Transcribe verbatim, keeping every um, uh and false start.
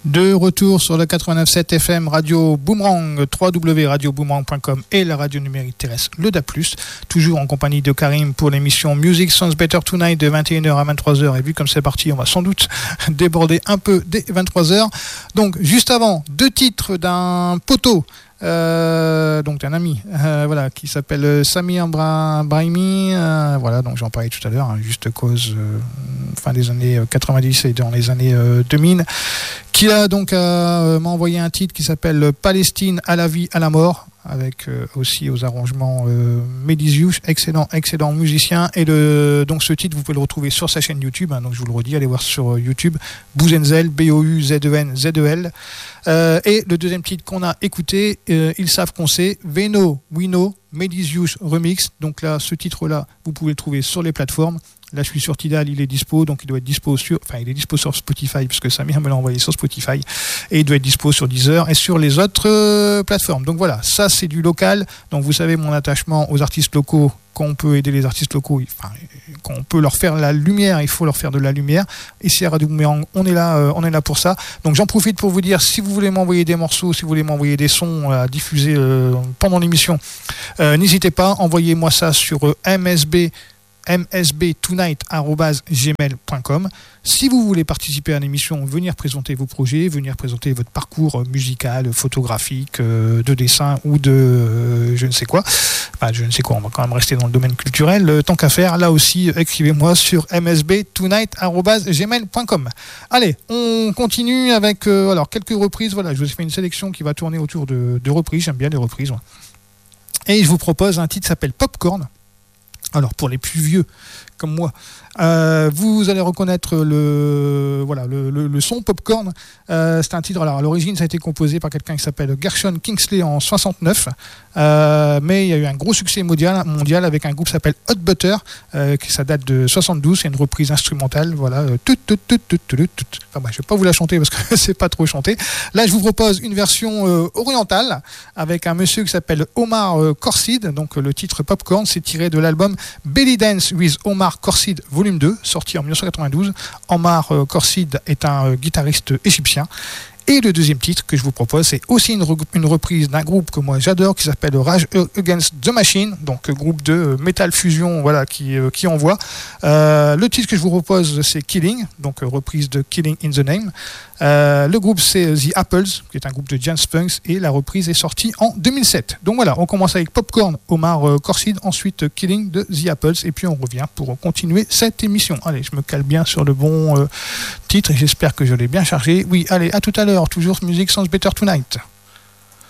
De retour sur le quatre-vingt-neuf virgule sept F M Radio Boomerang, w w w point radio boomerang point com et la radio numérique terrestre, le D A B plus, toujours en compagnie de Karim pour l'émission Music Sounds Better Tonight de vingt et une heures à vingt-trois heures. Et vu comme c'est parti, on va sans doute déborder un peu dès vingt-trois heures. Donc, juste avant, deux titres d'un poteau. Euh, donc d'un ami euh, voilà, qui s'appelle Samir Brahimi, euh, voilà, donc j'en parlais tout à l'heure, hein, juste cause euh, fin des années quatre-vingt-dix et dans les années euh, deux mille, qui a donc euh, m'a envoyé un titre qui s'appelle Palestine à la vie, à la mort, avec euh, aussi aux arrangements euh, Medisius, excellent, excellent musicien. Et le, donc ce titre, vous pouvez le retrouver sur sa chaîne YouTube, hein, donc je vous le redis, allez voir sur YouTube, Bouzenzel, B O U Z E N Z E L. Euh, et le deuxième titre qu'on a écouté, euh, ils savent qu'on sait, Veno, Wino, Medisius Remix. Donc là, ce titre-là, vous pouvez le trouver sur les plateformes. Là, je suis sur Tidal, il est dispo, donc il doit être dispo sur, enfin, il est dispo sur Spotify, puisque Samir me l'a envoyé sur Spotify, et il doit être dispo sur Deezer et sur les autres euh, plateformes. Donc voilà, ça c'est du local. Donc vous savez mon attachement aux artistes locaux. Quand on peut aider les artistes locaux, enfin, quand on peut leur faire la lumière, il faut leur faire de la lumière. Ici à Radio Boomerang, on est là, euh, on est là pour ça. Donc j'en profite pour vous dire, si vous voulez m'envoyer des morceaux, si vous voulez m'envoyer des sons à diffuser euh, pendant l'émission, euh, n'hésitez pas, envoyez-moi ça sur euh, M S B. m s b tonight arobase gmail point com. Si vous voulez participer à l'émission, venir présenter vos projets, venir présenter votre parcours musical, photographique, euh, de dessin ou de euh, je ne sais quoi, enfin je ne sais quoi, on va quand même rester dans le domaine culturel, euh, tant qu'à faire, là aussi écrivez-moi sur m s b tonight arobase gmail point com. Allez, on continue avec euh, alors quelques reprises. Voilà, je vous ai fait une sélection qui va tourner autour de, de reprises, j'aime bien les reprises, ouais. Et je vous propose un titre qui s'appelle Popcorn. Alors pour les plus vieux comme moi, euh, vous allez reconnaître le voilà le, le, le son Popcorn. Euh, c'est un titre. Alors à l'origine, ça a été composé par quelqu'un qui s'appelle Gershon Kingsley en soixante-neuf, euh, mais il y a eu un gros succès mondial, mondial avec un groupe qui s'appelle Hot Butter, euh, qui ça date de soixante-douze. C'est une reprise instrumentale. Voilà. Tout, tout, tout, tout, tout, tout, tout. Enfin, bah, je vais pas vous la chanter parce que c'est pas trop chanté. Là, je vous propose une version euh, orientale avec un monsieur qui s'appelle Omar euh, Khorshid. Donc le titre Popcorn, c'est tiré de l'album Belly Dance with Omar Khorshid volume deux, sorti en dix-neuf cent quatre-vingt-douze. Omar euh, Khorshid est un euh, guitariste égyptien. Et le deuxième titre que je vous propose, c'est aussi une, re- une reprise d'un groupe que moi j'adore qui s'appelle Rage Against the Machine, donc euh, groupe de euh, metal fusion, voilà, qui, euh, qui envoie. Euh, le titre que je vous propose, c'est Killing, donc euh, reprise de Killing in the Name. Euh, le groupe, c'est The Apples, qui est un groupe de jazz punks, et la reprise est sortie en deux mille sept. Donc voilà, on commence avec Popcorn, Omar euh, Khorshid, ensuite euh, Killing de The Apples, et puis on revient pour continuer cette émission. Allez, je me cale bien sur le bon euh, titre, et j'espère que je l'ai bien chargé. Oui, allez, à tout à l'heure, toujours Music Sounds Better Tonight.